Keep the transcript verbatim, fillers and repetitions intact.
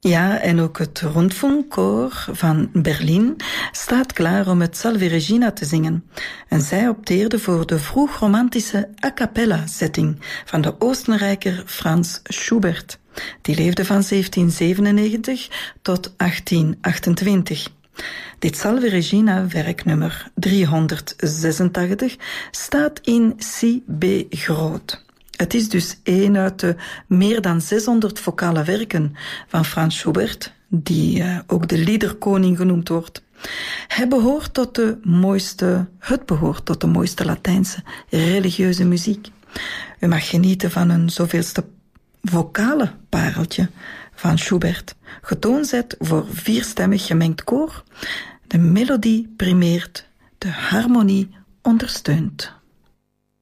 Ja, en ook het Rundfunkkoor van Berlin staat klaar om het Salve Regina te zingen. En zij opteerde voor de vroeg-romantische a cappella-setting van de Oostenrijker Franz Schubert. Die leefde van zeventien zevenennegentig tot achttien achtentwintig. Dit Salve Regina, werknummer driehonderdzesentachtig, staat in C B groot. Het is dus een uit de meer dan zeshonderd vocale werken van Franz Schubert, die uh, ook de liederkoning genoemd wordt. Hij behoort tot de mooiste, het behoort tot de mooiste Latijnse religieuze muziek. U mag genieten van een zoveelste vocale pareltje van Schubert, getoonzet voor vierstemmig gemengd koor. De melodie primeert, de harmonie ondersteunt.